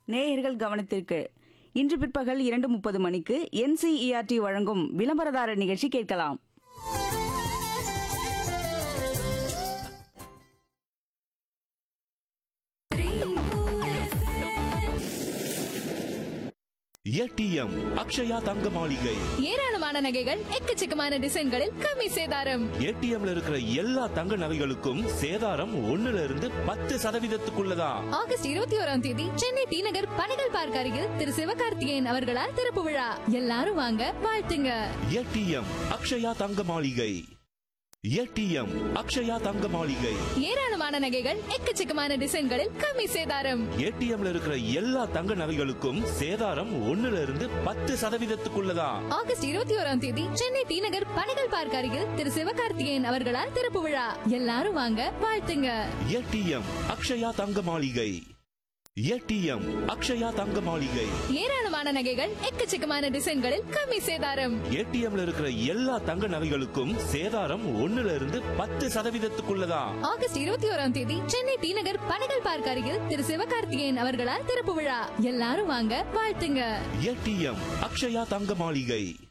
நேயர்கள் கவனத்திற்கு இன்று பிற்பகல் 2:30 மணிக்கு NCERT வழங்கும் விளம்பரதாரர் நிகழ்ச்சி கேட்கலாம். ஏடிஎம் அக்ஷயா தங்க மாளிகை. ஏராளமான நகைகள் எக்கச்சக்கமான டிசைன்களில் கம்மி சேதாரம். ஏடிஎம்ல இருக்கிற எல்லா தங்க நகைகளுக்கும் சேதாரம் 1% ஆகஸ்ட் 21ஆம் தேதி சென்னை டி நகர் பனைகள் பார்க் அருகில் திரு சிவகார்த்திகேயன் அவர்களால் திறப்பு விழா. எல்லாரும் வாங்க, வாழ்த்துங்க. ஏடிஎம் அக்ஷயா தங்க மாளிகை. ஏடிஎம் அக்ஷயா தங்க மாளிகை. ஏராளமான நகைகள் எக்கச்சக்கமான டிசைன்களில் கம்மி சேதாரம். ஏடிஎம்ல இருக்கிற எல்லா தங்க நகைகளுக்கும் சேதாரம் 1% ஆகஸ்ட் 21ஆம் தேதி சென்னை டி நகர் பனைகள் பார்க் அருகில் திரு சிவகார்த்திகேயன் அவர்களால் திறப்பு விழா. எல்லாரும் வாங்க, வாழ்த்துங்க. ஏடிஎம் அக்ஷயா தங்க மாளிகை. ஏடிஎம் அக்ஷயா தங்க மாளிகை. ஏராளமான நகைகள் எக்கச்சக்கமான டிசைன்களில் கம்மி சேதாரம். ஏடிஎம்ல இருக்கிற எல்லா தங்க நகைகளுக்கும் சேதாரம் 1% ஆகஸ்ட் 21ஆம் தேதி சென்னை டி நகர் பனைகள் பார்க் அருகில் திரு சிவகார்த்திகேயன் அவர்களால் திறப்பு விழா. எல்லாரும் வாங்க, வாழ்த்துங்க. ஏடிஎம் அக்ஷயா தங்க மாளிகை.